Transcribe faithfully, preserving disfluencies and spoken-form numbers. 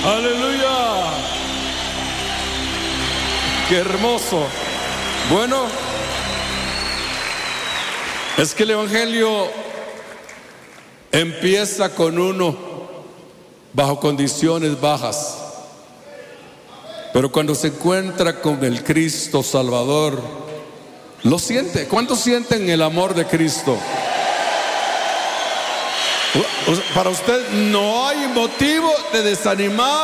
Aleluya. Qué hermoso. Bueno, es que el evangelio empieza con uno bajo condiciones bajas, pero cuando se encuentra con el Cristo Salvador, lo siente. ¿Cuántos sienten el amor de Cristo? Para usted no hay motivo de desanimar.